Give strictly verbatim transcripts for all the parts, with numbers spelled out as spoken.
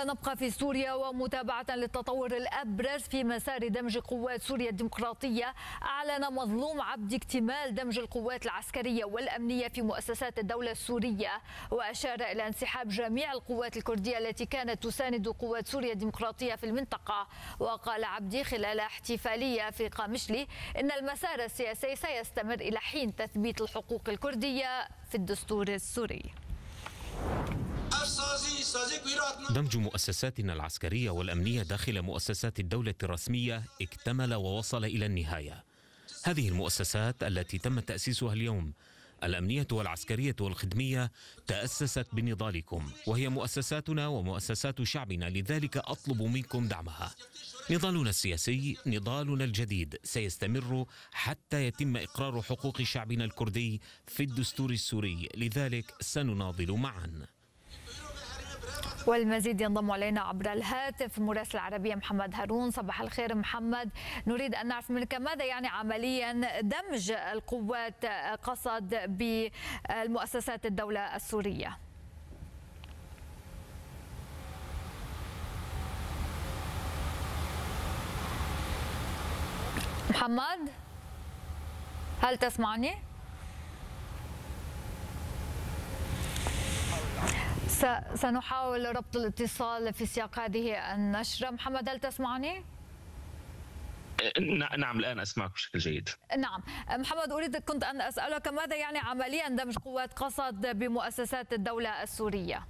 ونبقى في سوريا ومتابعة للتطور الأبرز في مسار دمج قوات سوريا الديمقراطية. أعلن مظلوم عبدي اكتمال دمج القوات العسكرية والأمنية في مؤسسات الدولة السورية، وأشار إلى انسحاب جميع القوات الكردية التي كانت تساند قوات سوريا الديمقراطية في المنطقة. وقال عبدي خلال احتفالية في قامشلي إن المسار السياسي سيستمر إلى حين تثبيت الحقوق الكردية في الدستور السوري. دمج مؤسساتنا العسكرية والأمنية داخل مؤسسات الدولة الرسمية اكتمل ووصل إلى النهاية. هذه المؤسسات التي تم تأسيسها اليوم، الأمنية والعسكرية والخدمية، تأسست بنضالكم، وهي مؤسساتنا ومؤسسات شعبنا، لذلك أطلب منكم دعمها. نضالنا السياسي، نضالنا الجديد، سيستمر حتى يتم إقرار حقوق شعبنا الكردي في الدستور السوري، لذلك سنناضل معا. والمزيد ينضم علينا عبر الهاتف مراسل العربية محمد هارون. صباح الخير محمد، نريد أن نعرف منك ماذا يعني عمليا دمج القوات قصد بالمؤسسات الدولة السورية؟ محمد، هل تسمعني؟ سنحاول ربط الاتصال في سياق هذه النشرة. محمد، هل تسمعني؟ نعم، الآن أسمعك بشكل جيد. نعم محمد، أريد كنت أن أسألك ماذا يعني عمليا دمج قوات قصد بمؤسسات الدولة السورية؟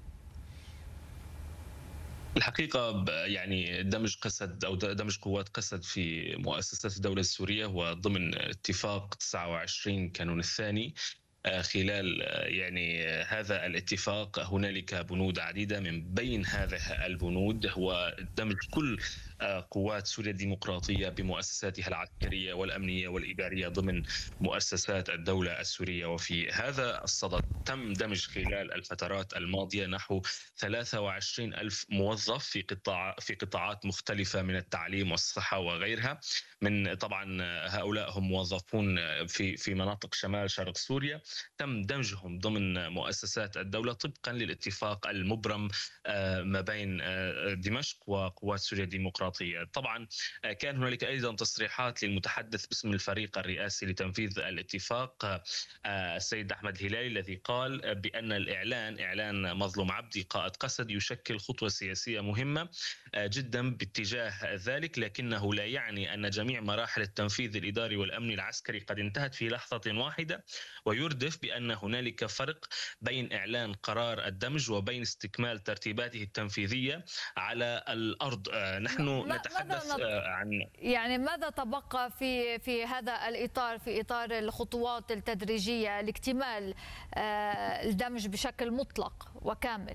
الحقيقة يعني دمج قسد أو دمج قوات قسد في مؤسسات الدولة السورية هو ضمن اتفاق تسعة وعشرين كانون الثاني. خلال يعني هذا الاتفاق هنالك بنود عديدة، من بين هذه البنود هو دمج كل قوات سوريا الديمقراطية بمؤسساتها العسكرية والأمنية والإدارية ضمن مؤسسات الدولة السورية. وفي هذا الصدد تم دمج خلال الفترات الماضية نحو ثلاثة وعشرين ألف موظف في قطاع في قطاعات مختلفة من التعليم والصحة وغيرها. من طبعا هؤلاء هم موظفون في في مناطق شمال شرق سوريا، تم دمجهم ضمن مؤسسات الدولة طبقا للاتفاق المبرم ما بين دمشق وقوات سوريا الديمقراطية. طبعا كان هنالك أيضا تصريحات للمتحدث باسم الفريق الرئاسي لتنفيذ الاتفاق السيد أحمد هلالي، الذي قال بأن الإعلان إعلان مظلوم عبدي قائد قسد يشكل خطوة سياسية مهمة جدا باتجاه ذلك، لكنه لا يعني أن جميع مراحل التنفيذ الإداري والأمني العسكري قد انتهت في لحظة واحدة، ويردف بأن هنالك فرق بين إعلان قرار الدمج وبين استكمال ترتيباته التنفيذية على الأرض. نحن نتحدث عن يعني ماذا تبقى في في هذا الإطار، في إطار الخطوات التدريجية لاكتمال الدمج بشكل مطلق وكامل؟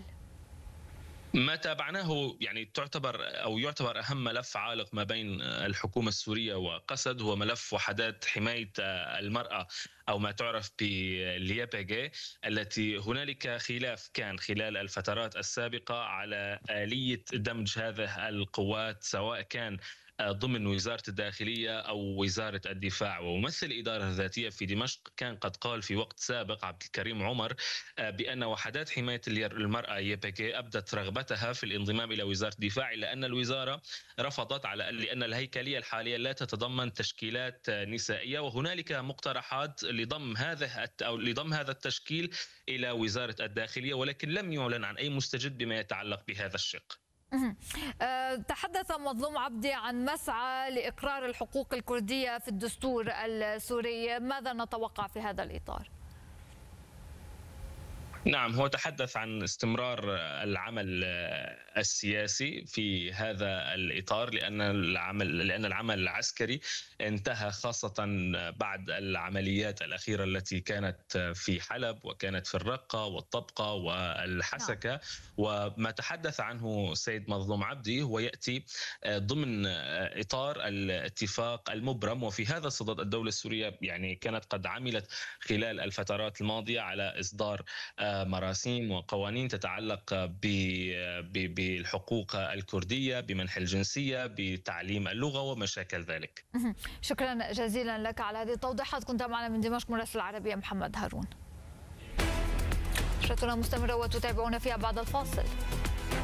ما تابعناه يعني تعتبر أو يعتبر أهم ملف عالق ما بين الحكومة السورية وقسد هو ملف وحدات حماية المرأة أو ما تعرف باليابيجي، التي هنالك خلاف كان خلال الفترات السابقة على آلية دمج هذه القوات، سواء كان ضمن وزارة الداخلية أو وزارة الدفاع. وممثل الإدارة الذاتية في دمشق كان قد قال في وقت سابق عبد الكريم عمر بأن وحدات حماية المرأة يابيجي أبدت رغبتها في الانضمام إلى وزارة الدفاع، إلا أن الوزارة رفضت على لأن الهيكلية الحالية لا تتضمن تشكيلات نسائية، وهنالك مقترحات لضم هذا أو لضم هذا التشكيل إلى وزارة الداخلية، ولكن لم يعلن عن أي مستجد بما يتعلق بهذا الشق. تحدث مظلوم عبدي عن مسعى لإقرار الحقوق الكردية في الدستور السوري، ماذا نتوقع في هذا الإطار؟ نعم، هو تحدث عن استمرار العمل السياسي في هذا الإطار، لأن العمل لأن العمل العسكري انتهى، خاصة بعد العمليات الأخيرة التي كانت في حلب وكانت في الرقة والطبقة والحسكة. وما تحدث عنه السيد مظلوم عبدي هو يأتي ضمن إطار الاتفاق المبرم. وفي هذا الصدد الدولة السورية يعني كانت قد عملت خلال الفترات الماضية على إصدار مراسيم وقوانين تتعلق بالحقوق الكردية، بمنح الجنسية، بتعليم اللغة ومشاكل ذلك. شكرا جزيلا لك على هذه التوضيحات. كنت معنا من دمشق مراسل العربية محمد هارون. نشرتنا مستمرة وتتابعون فيها بعد الفاصل.